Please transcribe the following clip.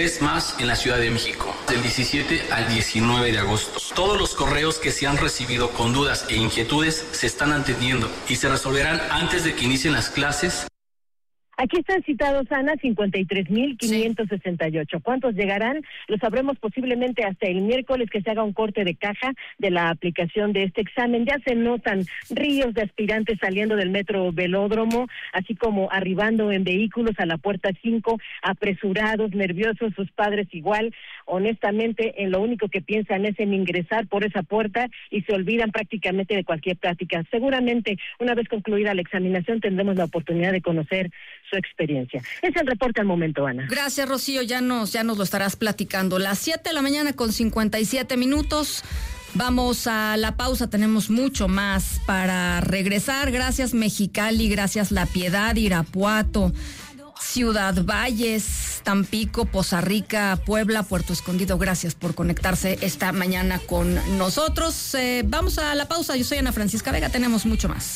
3 más en la Ciudad de México, del 17 al 19 de agosto. Todos los correos que se han recibido con dudas e inquietudes se están atendiendo y se resolverán antes de que inicien las clases. Aquí están citados, Ana, 53,568. ¿Cuántos llegarán? Lo sabremos posiblemente hasta el miércoles que se haga un corte de caja de la aplicación de este examen. Ya se notan ríos de aspirantes saliendo del metro Velódromo, así como arribando en vehículos a la puerta 5, apresurados, nerviosos, sus padres igual. Honestamente, en lo único que piensan es en ingresar por esa puerta y se olvidan prácticamente de cualquier práctica. Seguramente, una vez concluida la examinación, tendremos la oportunidad de conocer su experiencia. Es el reporte al momento, Ana. Gracias, Rocío, ya nos lo estarás platicando. Las 7:57 a.m. Vamos a la pausa, tenemos mucho más para regresar. Gracias, Mexicali, gracias, La Piedad, Irapuato, Ciudad Valles, Tampico, Poza Rica, Puebla, Puerto Escondido. Gracias por conectarse esta mañana con nosotros. Vamos a la pausa. Yo soy Ana Francisca Vega, tenemos mucho más.